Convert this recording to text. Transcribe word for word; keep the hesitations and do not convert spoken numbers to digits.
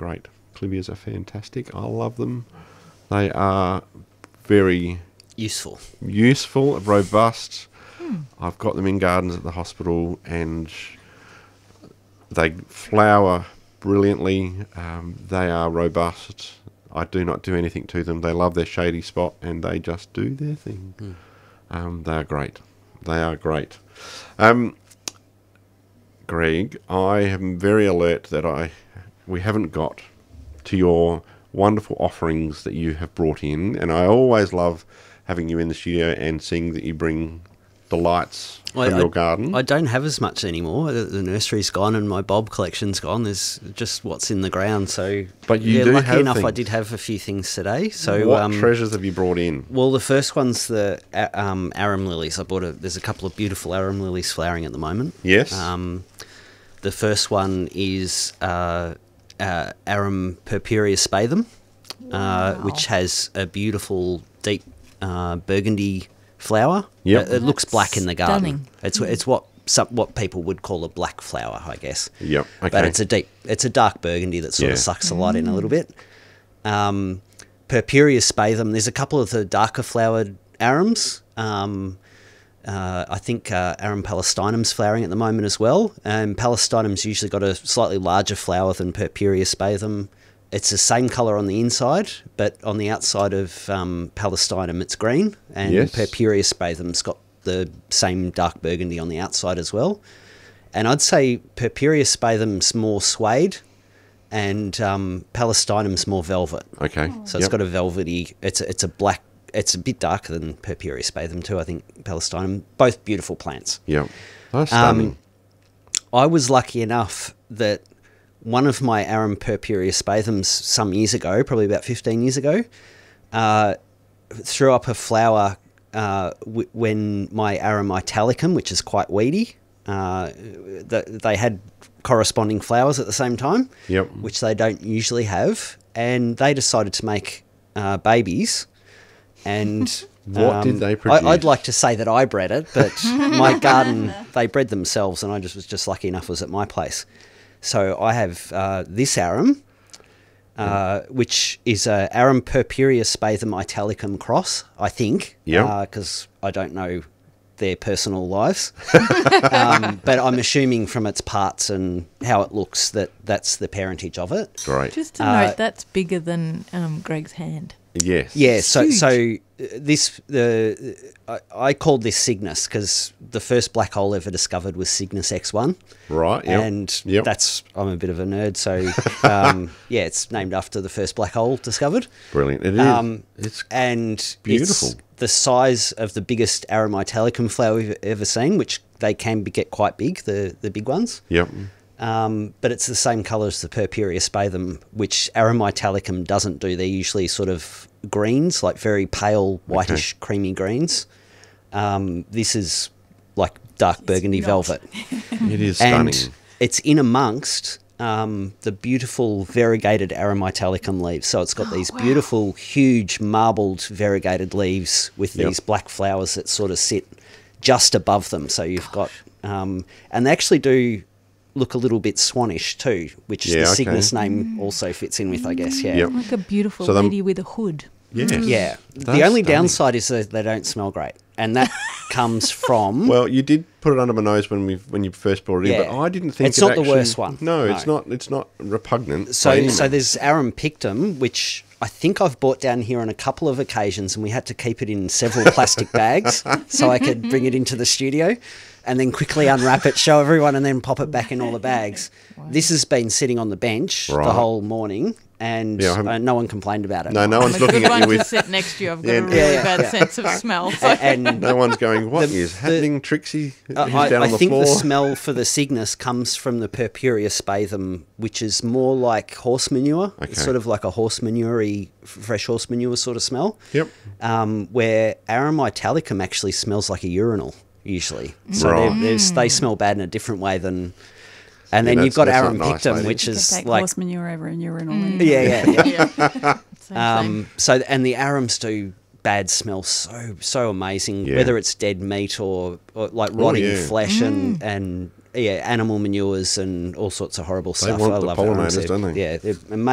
great. Clivias are fantastic. I love them. They are very useful, useful, robust. Hmm. I've got them in gardens at the hospital, and they flower brilliantly. Um, they are robust. I do not do anything to them. They love their shady spot, and they just do their thing. Hmm. Um, they are great. They are great. Um, Greg, I am very alert that I we haven't got to your wonderful offerings that you have brought in, and I always love having you in the studio and seeing that you bring the lights well, from I, your garden. I don't have as much anymore. The, the nursery's gone and my bulb collection's gone. There's just what's in the ground. So, but you yeah, do lucky have enough, things. I did have a few things today. So, what um, treasures have you brought in? Well, the first one's the uh, um, arum lilies. I bought a. There's a couple of beautiful arum lilies flowering at the moment. Yes. Um, the first one is uh, uh, arum purpurea spathum, uh, Wow. which has a beautiful deep uh, burgundy flower. Yep. It, it looks That's black in the garden. stunning. It's it's what some, what people would call a black flower, I guess. Yep. Okay. But it's a deep, it's a dark burgundy that sort Yeah. of sucks the light in a little bit. Um, Purpurea spathum. There's a couple of the darker flowered arums. Um, uh, I think uh, arum palestinum's flowering at the moment as well. And palestinum's usually got a slightly larger flower than Purpurea spathum. It's the same colour on the inside, but on the outside of um, palestinum it's green, and Yes. Purpurea spathum's got the same dark burgundy on the outside as well. And I'd say Purpurea spathum's more suede, and um, palestinum's more velvet. Okay. So it's got a velvety. It's a, it's a black. It's a bit darker than Purpurea spathum too. I think palestinum. Both beautiful plants. Yep. That's stunning. Um, I was lucky enough that one of my arum Purpurea spathums some years ago, probably about fifteen years ago, uh, threw up a flower uh, w- when my arum italicum, which is quite weedy, uh, th- they had corresponding flowers at the same time, Yep. which they don't usually have, and they decided to make uh, babies. And What did they produce? I, I'd like to say that I bred it, but my garden, they bred themselves, and I just was just lucky enough it was at my place. So I have uh, this arum, uh, which is a arum Purpurea spathum italicum cross, I think. Yep. Because I don't know their personal lives. um, but I'm assuming from its parts and how it looks that that's the parentage of it. Great. Just to Uh, note, that's bigger than um, Greg's hand. Yes. Yeah, so huge. so uh, this the I, I called this Cygnus because the first black hole ever discovered was Cygnus X one, Right. Yep. and Yep. that's I'm a bit of a nerd, so um, yeah, it's named after the first black hole discovered. Brilliant. It is. Um, it's and beautiful. It's the size of the biggest arum italicum flower we've ever seen, which they can be, get quite big, the the big ones. Yep. Um, but it's the same colour as the Purpurea spathum, which arum italicum doesn't do. They're usually sort of greens, like very pale, whitish, creamy greens. Um, this is like dark burgundy not. velvet. It is stunning. And it's in amongst um, the beautiful variegated arum italicum leaves. So it's got these beautiful, huge, marbled variegated leaves with Yep. these black flowers that sort of sit just above them. So you've got, um, and they actually do look a little bit Swannish too, which Yeah, the okay. Cygnus name also fits in with, I guess. Yeah. Yep. Like a beautiful So them- lady with a hood. Yes. Yeah. That's the only stunning. downside is that they don't smell great. And that comes from... Well, you did put it under my nose when we when you first brought it in, Yeah. but I didn't think It's it not the actually- worst one. No, No. it's not. It's not repugnant. by So, any so means. there's arum pictum, which I think I've brought down here on a couple of occasions, and we had to keep it in several plastic bags so I could bring it into the studio and then quickly unwrap it, show everyone, and then pop it back in all the bags. This has been sitting on the bench Right. the whole morning, and Yeah, I haven't- uh, no one complained about it. No, no one's I'm a looking good at one you to with. sit next to you. I've got Yeah, a really yeah, yeah, bad yeah. sense of smell. So. A- and No one's going. What The- is the- happening, Trixie? Uh, Who's I, down I on the think floor? the smell for the Cygnus comes from the Purpurea spathum, which is more like horse manure. Okay. It's sort of like a horse manure-y, fresh horse manure sort of smell. Yep. Um, where arum italicum actually smells like a urinal, usually. So Right. they're, they're, they smell bad in a different way than... And Yeah, then you've that's- got that's arum not nice, pictum, ladies. which You could is take like... horse manure over a urinal. Mm. and- Yeah, yeah, yeah. yeah. Same, Um, so and the arums do bad smell so so amazing, Yeah. whether it's dead meat or, or like rotting yeah. flesh and and yeah, animal manures and all sorts of horrible stuff. want I the love arums. pollinators, They're- don't they? Yeah, they're amazing.